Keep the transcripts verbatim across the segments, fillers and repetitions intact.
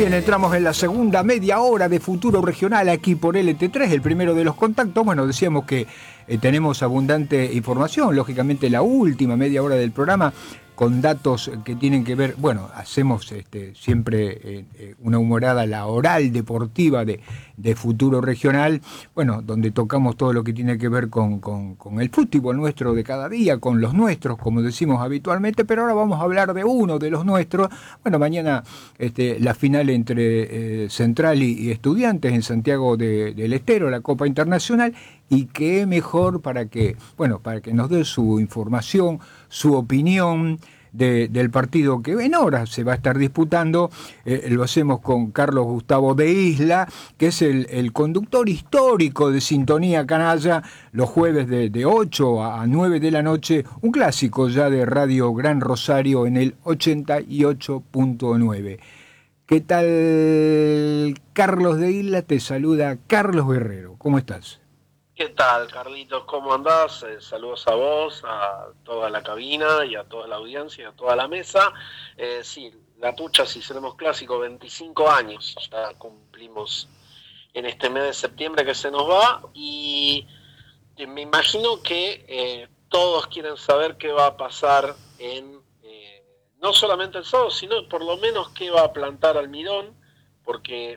Bien, entramos en la segunda media hora de Futuro Regional aquí por L T tres, el primero de los contactos. Bueno, decíamos que eh, tenemos abundante información, lógicamente la última media hora del programa, con datos que tienen que ver, bueno, hacemos este, siempre eh, eh, una humorada, la oral deportiva de, de Futuro Regional, bueno, donde tocamos todo lo que tiene que ver con, con, con el fútbol nuestro de cada día, con los nuestros, como decimos habitualmente, pero ahora vamos a hablar de uno de los nuestros. Bueno, mañana este, la final entre eh, Central y, y Estudiantes en Santiago de, del Estero, la Copa Internacional, y qué mejor para que, bueno, para que nos dé su información, su opinión de, del partido que en horas se va a estar disputando. Eh, lo hacemos con Carlos Gustavo de Isla, que es el, el conductor histórico de Sintonía Canalla, los jueves de, de ocho a nueve de la noche, un clásico ya de Radio Gran Rosario en el ochenta y ocho punto nueve. ¿Qué tal, Carlos de Isla? Te saluda Carlos Guerrero. ¿Cómo estás? ¿Qué tal, Carlitos? ¿Cómo andás? Eh, saludos a vos, a toda la cabina y a toda la audiencia, a toda la mesa. Eh, sí, la pucha, si seremos clásico, veinticinco años ya cumplimos en este mes de septiembre que se nos va, y me imagino que eh, todos quieren saber qué va a pasar en, eh, no solamente el sábado, sino por lo menos qué va a plantar Almirón, porque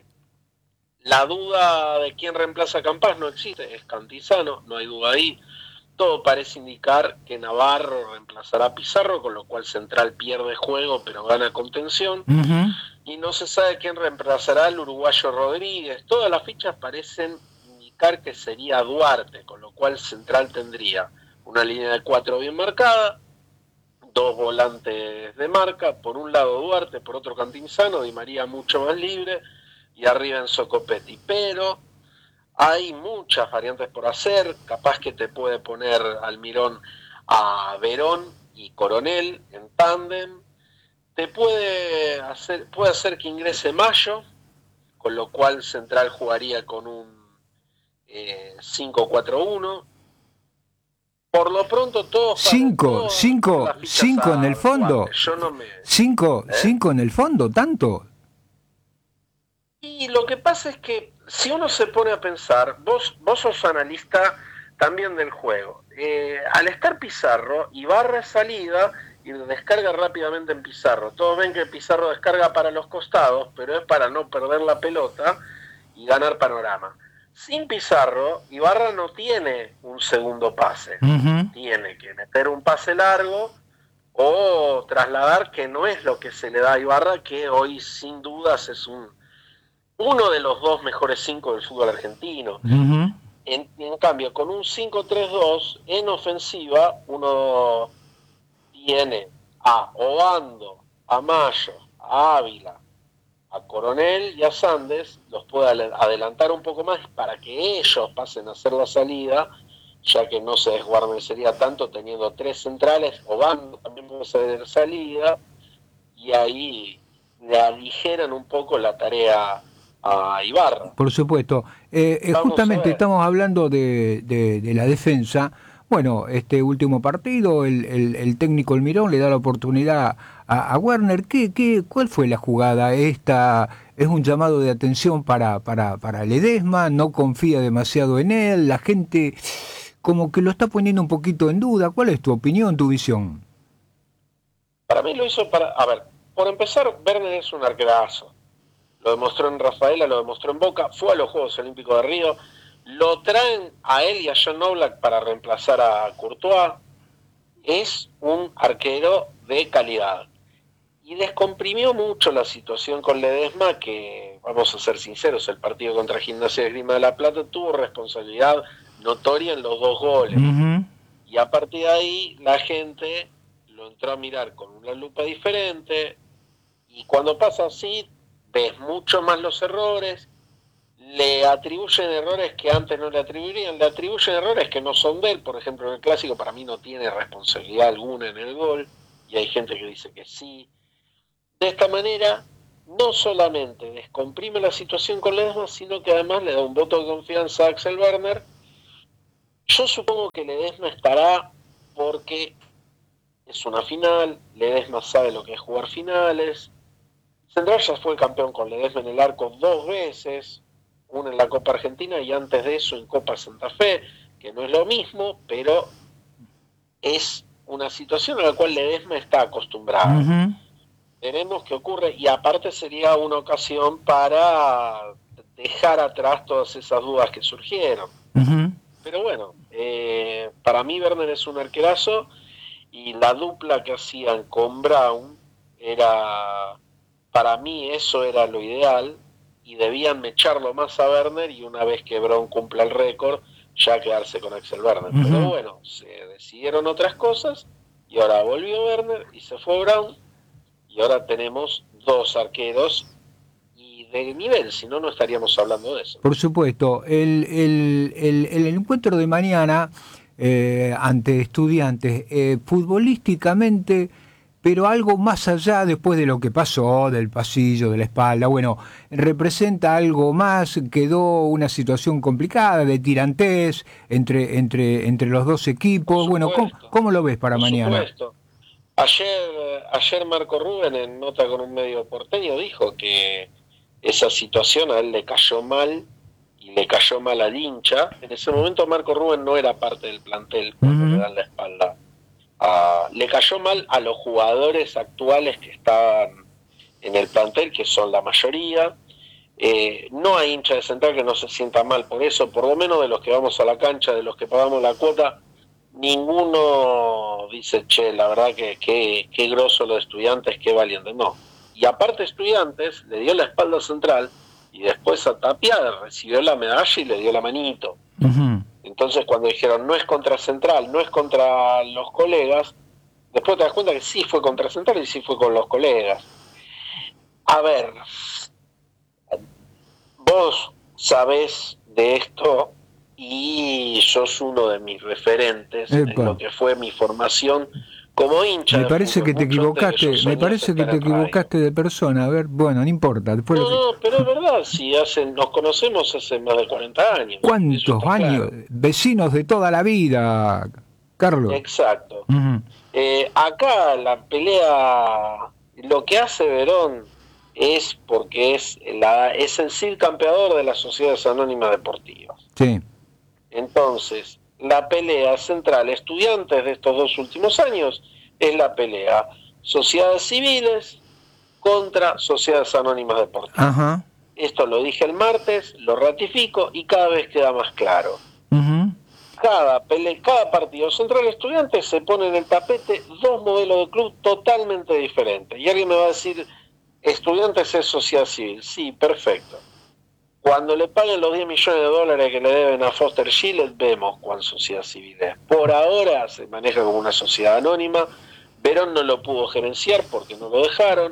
la duda de quién reemplaza a Campas no existe, es Cantizano, no hay duda ahí. Todo parece indicar que Navarro reemplazará a Pizarro, con lo cual Central pierde juego pero gana contención. Uh-huh. Y no se sabe quién reemplazará al uruguayo Rodríguez. Todas las fichas parecen indicar que sería Duarte, con lo cual Central tendría una línea de cuatro bien marcada, dos volantes de marca, por un lado Duarte, por otro Cantizano, Di María mucho más libre, y arriba en Socopetti, pero hay muchas variantes por hacer. Capaz que te puede poner Almirón a Verón y Coronel en tándem, te puede hacer, puede hacer que ingrese Mayo, con lo cual Central jugaría con un eh, cinco cuatro uno. Por lo pronto todos cinco, cinco, cinco en el fondo. Yo no me, cinco, ¿eh? cinco en el fondo, tanto. Y lo que pasa es que si uno se pone a pensar, vos, vos sos analista también del juego. Eh, al estar Pizarro, Ibarra es salida y descarga rápidamente en Pizarro. Todos ven que Pizarro descarga para los costados, pero es para no perder la pelota y ganar panorama. Sin Pizarro, Ibarra no tiene un segundo pase. Uh-huh. Tiene que meter un pase largo o trasladar, que no es lo que se le da a Ibarra, que hoy sin dudas es un uno de los dos mejores cinco del fútbol argentino. Uh-huh. En, en cambio, con un cinco tres dos en ofensiva, uno tiene a Obando, a Mayo, a Ávila, a Coronel y a Sandes. Los puede adelantar un poco más para que ellos pasen a hacer la salida, ya que no se desguarnecería tanto teniendo tres centrales. Obando también puede ser salida, y ahí le aligeran un poco la tarea a Ibarra. Por supuesto. Eh, eh, justamente estamos hablando de, de, de la defensa. Bueno, este último partido, el, el, el técnico Almirón le da la oportunidad a, a Werner. ¿Qué, qué, ¿Cuál fue la jugada? Esta es un llamado de atención para, para, para Ledesma, no confía demasiado en él, la gente como que lo está poniendo un poquito en duda. ¿Cuál es tu opinión, tu visión? Para mí lo hizo para... A ver, por empezar, Werner es un arquerazo. Lo demostró en Rafaela, lo demostró en Boca, fue a los Juegos Olímpicos de Río, lo traen a él y a John Oblak para reemplazar a Courtois. Es un arquero de calidad. Y descomprimió mucho la situación con Ledesma, que, vamos a ser sinceros, el partido contra Gimnasia de Esgrima de La Plata tuvo responsabilidad notoria en los dos goles. Uh-huh. Y a partir de ahí la gente lo entró a mirar con una lupa diferente, y cuando pasa así ves mucho más los errores, le atribuyen errores que antes no le atribuirían, le atribuyen errores que no son de él. Por ejemplo, en el Clásico para mí no tiene responsabilidad alguna en el gol, y hay gente que dice que sí. De esta manera, no solamente descomprime la situación con Ledesma, sino que además le da un voto de confianza a Axel Werner. Yo supongo que Ledesma estará porque es una final, Ledesma sabe lo que es jugar finales, Central ya fue campeón con Ledesma en el arco dos veces, una en la Copa Argentina y antes de eso en Copa Santa Fe, que no es lo mismo, pero es una situación a la cual Ledesma está acostumbrado. Uh-huh. Veremos qué ocurre, y aparte sería una ocasión para dejar atrás todas esas dudas que surgieron. Uh-huh. Pero bueno, eh, para mí Werner es un arquerazo, y la dupla que hacían con Brown era, para mí eso era lo ideal, y debían mecharlo más a Werner, y una vez que Brown cumpla el récord, ya quedarse con Axel Werner. Uh-huh. Pero bueno, se decidieron otras cosas, y ahora volvió Werner, y se fue Brown, y ahora tenemos dos arqueros, y de nivel, si no, no estaríamos hablando de eso. Por supuesto, el, el, el, el encuentro de mañana eh, ante Estudiantes, eh, futbolísticamente, pero algo más allá después de lo que pasó, del pasillo, de la espalda, bueno, representa algo más, quedó una situación complicada de tirantés entre entre entre los dos equipos. Bueno, ¿cómo, cómo lo ves para Por mañana? Supuesto. Ayer, ayer Marco Rubén, en nota con un medio porteño, dijo que esa situación a él le cayó mal, y le cayó mal al hincha. En ese momento Marco Rubén no era parte del plantel cuando uh-huh. le dan la espalda. Uh, le cayó mal a los jugadores actuales que estaban en el plantel, que son la mayoría. Eh, no hay hincha de Central que no se sienta mal por eso, por lo menos de los que vamos a la cancha, de los que pagamos la cuota, ninguno dice, che, la verdad que qué grosso los Estudiantes, qué valiente. No. Y aparte Estudiantes le dio la espalda a Central, y después a Tapia recibió la medalla y le dio la manito. Uh-huh. Entonces cuando dijeron no es contra Central, no es contra los colegas, después te das cuenta que sí fue contra Central y sí fue con los colegas. A ver, vos sabés de esto y sos uno de mis referentes Epa. en lo que fue mi formación como hincha. Me parece que te equivocaste, me parece que te equivocaste de persona. A ver, bueno, no importa. Después no, no, pero es verdad, si hacen, nos conocemos hace más de cuarenta años. ¿Cuántos años? Claro. Vecinos de toda la vida, Carlos. Exacto. Uh-huh. Eh, acá la pelea, lo que hace Verón es porque es la es el C I D campeador de las Sociedades Anónimas Deportivas. Sí. Entonces, la pelea central, Estudiantes de estos dos últimos años, es la pelea sociedades civiles contra sociedades anónimas deportivas. Uh-huh. Esto lo dije el martes, lo ratifico y cada vez queda más claro. Uh-huh. Cada, pele, cada partido central Estudiantes se pone en el tapete dos modelos de club totalmente diferentes. Y alguien me va a decir, Estudiantes es sociedad civil. Sí, perfecto. Cuando le paguen los diez millones de dólares que le deben a Foster Gillett, vemos cuán sociedad civil es. Por ahora se maneja como una sociedad anónima. Verón no lo pudo gerenciar porque no lo dejaron.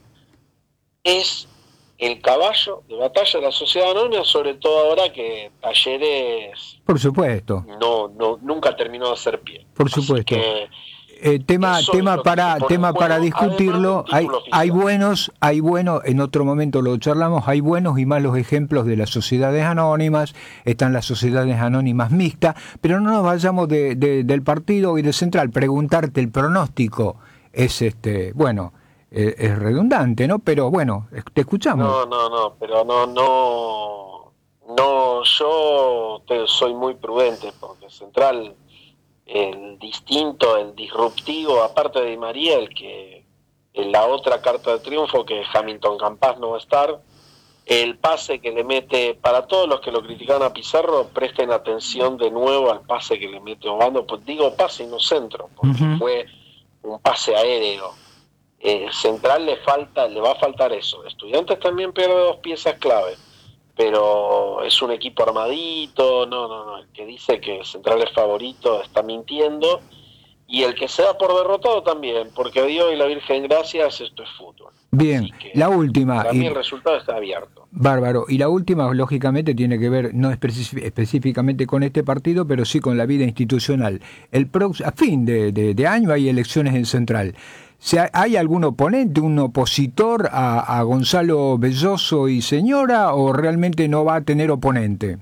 Es el caballo de batalla de la sociedad anónima, sobre todo ahora que Talleres... Por supuesto. No, no, nunca terminó de hacer pie. Por supuesto. Eh, tema tema para tema para discutirlo. Hay hay buenos hay buenos en otro momento lo charlamos. Hay buenos y malos ejemplos de las sociedades anónimas. Están las sociedades anónimas mixtas, pero no nos vayamos de, de, del partido y de Central. Preguntarte el pronóstico es este bueno eh, es redundante, ¿no? Pero bueno, te escuchamos. No no no, pero no no no yo te, soy muy prudente porque Central, el distinto, el disruptivo, aparte de Di María, el que en la otra carta de triunfo, que Hamilton Campas no va a estar, el pase que le mete, para todos los que lo criticaban a Pizarro, presten atención de nuevo al pase que le mete Obando, pues digo pase y no centro, porque uh-huh. fue un pase aéreo. Eh, Central le falta, le va a faltar eso. Estudiantes también pierde dos piezas clave, pero es un equipo armadito. No, no, no, el que dice que Central es favorito está mintiendo, y el que se da por derrotado también, porque Dios y la Virgen gracias, esto es fútbol. Bien, la última. Para mí el resultado está abierto. Bárbaro, y la última lógicamente tiene que ver, no especi- específicamente con este partido, pero sí con la vida institucional. El pro- a fin de, de, de año hay elecciones en Central. ¿Hay algún oponente, un opositor a, a Gonzalo Belloso y señora, o realmente no va a tener oponente?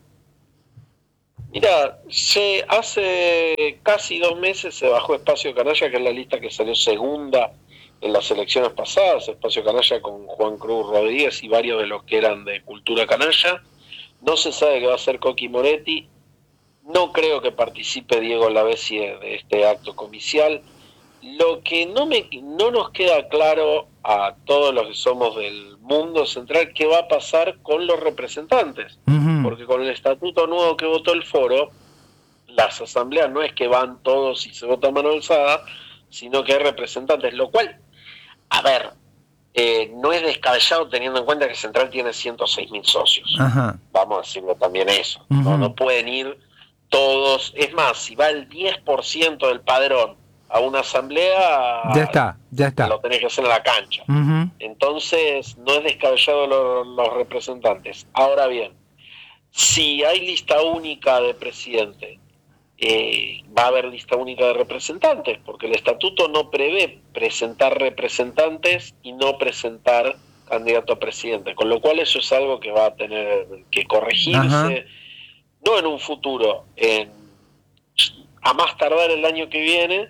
Mira, se, hace casi dos meses se bajó Espacio Canalla, que es la lista que salió segunda en las elecciones pasadas, Espacio Canalla con Juan Cruz Rodríguez y varios de los que eran de Cultura Canalla. No se sabe qué va a hacer Coqui Moretti. No creo que participe Diego Lavezzi de este acto comicial. Lo que no, me, no nos queda claro a todos los que somos del mundo central, qué va a pasar con los representantes. Uh-huh. Porque con el estatuto nuevo que votó el foro, las asambleas no es que van todos y se vota a mano alzada, sino que hay representantes, lo cual, a ver, eh, no es descabellado teniendo en cuenta que Central tiene ciento seis mil socios. Uh-huh. Vamos a decirlo también eso. Uh-huh. No, no pueden ir todos. Es más, si va el diez por ciento del padrón a una asamblea, ya está, ya está. Lo tenés que hacer en la cancha. Uh-huh. Entonces, no es descabellado los, los representantes. Ahora bien, si hay lista única de presidente, eh, va a haber lista única de representantes, porque el estatuto no prevé presentar representantes y no presentar candidato a presidente, con lo cual eso es algo que va a tener que corregirse, uh-huh. no en un futuro, en, a más tardar el año que viene.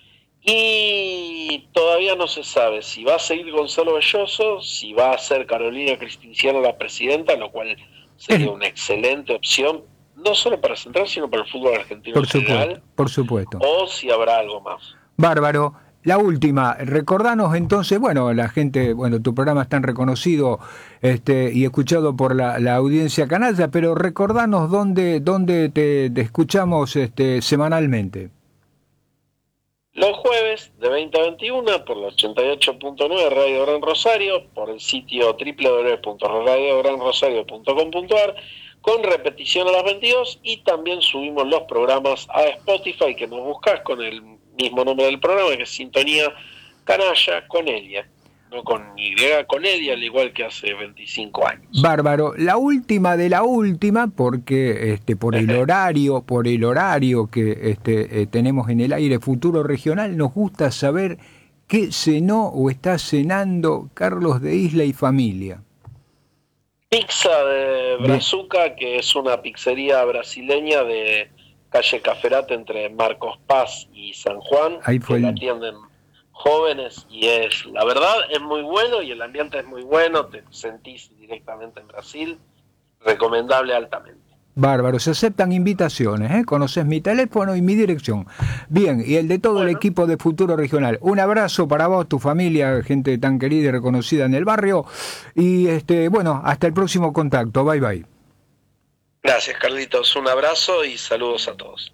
Y todavía no se sabe si va a seguir Gonzalo Belloso, si va a ser Carolina Cristinciano la presidenta, lo cual sería una excelente opción, no solo para Central, sino para el fútbol argentino por en general. Supuesto, por supuesto. O si habrá algo más. Bárbaro. La última, recordanos entonces, bueno, la gente, bueno, tu programa es tan reconocido este, y escuchado por la, la audiencia canalla, pero recordanos dónde, dónde te, te escuchamos este, semanalmente. Los jueves de veinte a veintiuno por la ochenta y ocho punto nueve Radio Gran Rosario, por el sitio doble u doble u doble u punto radio gran rosario punto com punto a r, con repetición a las veintidós, y también subimos los programas a Spotify, que nos buscas con el mismo nombre del programa, que es Sintonía Canalla con Elia. No con Y, con Elia, al igual que hace veinticinco años. Bárbaro. La última de la última, porque este por el horario, por el horario que este eh, tenemos en el aire Futuro Regional, nos gusta saber qué cenó o está cenando Carlos de Isla y familia. Pizza de Brazuca, que es una pizzería brasileña de calle Caferate entre Marcos Paz y San Juan. Ahí fue que la el... atienden jóvenes, y es, la verdad, es muy bueno y el ambiente es muy bueno, te sentís directamente en Brasil, recomendable altamente. Bárbaro, se aceptan invitaciones, ¿eh? Conoces mi teléfono y mi dirección. Bien, y el de todo bueno. el equipo de Futuro Regional. Un abrazo para vos, tu familia, gente tan querida y reconocida en el barrio, y este, bueno, hasta el próximo contacto, bye bye. Gracias, Carlitos, un abrazo y saludos a todos.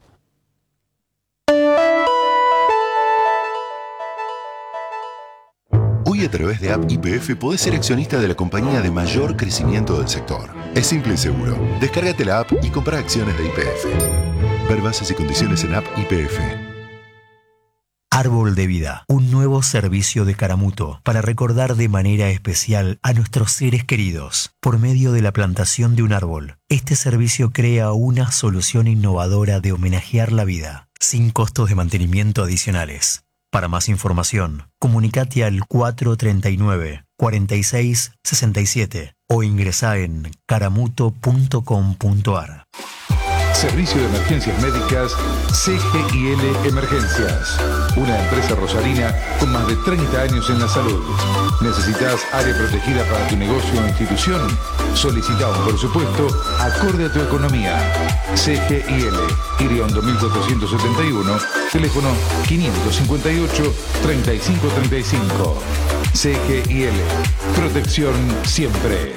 Hoy a través de App Y P F podés ser accionista de la compañía de mayor crecimiento del sector. Es simple y seguro. Descárgate la app y compra acciones de Y P F. Ver bases y condiciones en App Y P F. Árbol de Vida, un nuevo servicio de Caramuto para recordar de manera especial a nuestros seres queridos. Por medio de la plantación de un árbol, este servicio crea una solución innovadora de homenajear la vida, sin costos de mantenimiento adicionales. Para más información, comunicate al cuatro treinta y nueve, cuarenta y seis, sesenta y siete o ingresá en caramuto punto com punto a r. Servicio de Emergencias Médicas C G I L Emergencias, una empresa rosarina con más de treinta años en la salud. ¿Necesitas área protegida para tu negocio o institución? Solicita un presupuesto acorde a tu economía. C G I L, Iriondo mil cuatrocientos setenta y uno, teléfono quinientos cincuenta y ocho, treinta y cinco treinta y cinco. C G I L, protección siempre.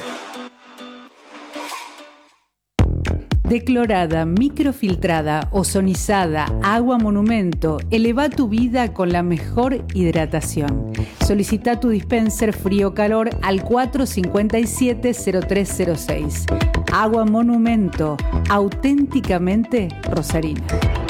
Declorada, microfiltrada, ozonizada, agua monumento, eleva tu vida con la mejor hidratación. Solicita tu dispenser frío-calor al cuatro cincuenta y siete, cero tres cero seis. Agua monumento, auténticamente rosarina.